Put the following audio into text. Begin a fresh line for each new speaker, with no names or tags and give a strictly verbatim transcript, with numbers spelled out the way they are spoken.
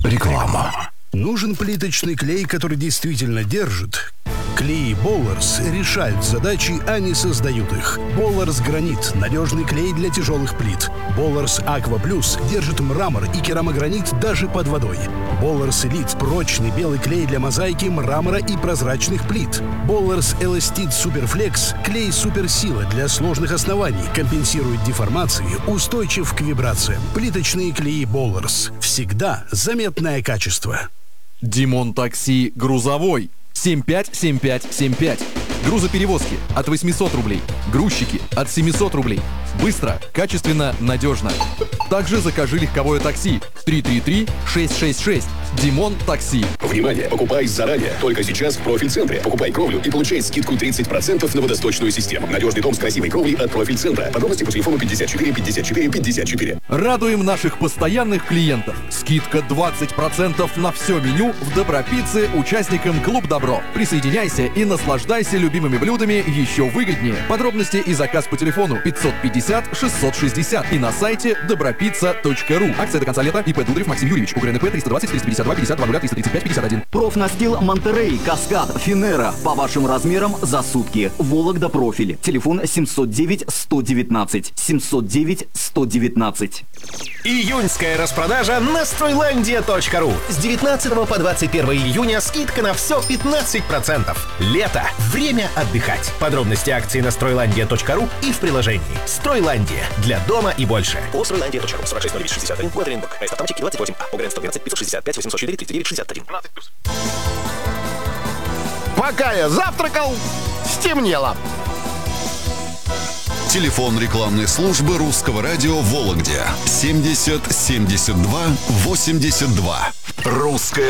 Реклама.
Нужен плиточный клей, который действительно держит? Клеи Болларс решают задачи, а не создают их. Болларс Гранит – надежный клей для тяжелых плит. Болларс Аква Плюс держит мрамор и керамогранит даже под водой. Болларс Элит – прочный белый клей для мозаики, мрамора и прозрачных плит. Болларс Эластит Суперфлекс – клей суперсила для сложных оснований, компенсирует деформации, устойчив к вибрациям. Плиточные клеи Болларс. Всегда заметное качество.
Димон Такси грузовой. семь пять семь пять семь пять. Грузоперевозки от восемьсот рублей. Грузчики от семьсот рублей. Быстро, качественно, надежно. Также закажи легковое такси. три три три шесть шесть шесть. Димон Такси.
Внимание! Покупай заранее. Только сейчас в Профильцентре. Покупай кровлю и получай скидку тридцать процентов на водосточную систему. Надежный дом с красивой кровлей от Профильцентра. Подробности по телефону пятьдесят четыре пятьдесят четыре пятьдесят четыре.
Радуем наших постоянных клиентов. Скидка двадцать процентов на все меню в Добропицце участникам Клуб Добро. Присоединяйся и наслаждайся любимыми блюдами еще выгоднее. Подробности и заказ по телефону пятьсот пятьдесят шестьсот шестьдесят и на сайте добропицца точка ру. Акция до конца лета. ИП Дударев Максим Юрьевич. УКРНП триста двадцать триста пятьдесят два пятьдесят два триста тридцать пять пятьдесят один.
Профнастил Монтерей, Каскад, Финера. По вашим размерам за сутки. Вологда Профиль. Телефон семьсот девять сто девятнадцать. семьсот девять сто девятнадцать.
Июньская распродажа на стройландия точка ру. С девятнадцатого по двадцать первое июня скидка на все пятнадцать процентов. Лето. Время отдыхать. Подробности акции на стройландия точка ру и в приложении. Стройландия. Для дома и больше.
По стройландия точка ру. сорок шесть ноль девять шестьдесят один. Город Оренбург. Аэс автоматики двадцать восемь. ОГРН сто двенадцать пятьсот шестьдесят пять восемьсот четыре тридцать девять шестьдесят один.
Пока я завтракал, стемнело.
Телефон рекламной службы русского радио в Вологде. семьдесят семьдесят два восемьдесят два. Русское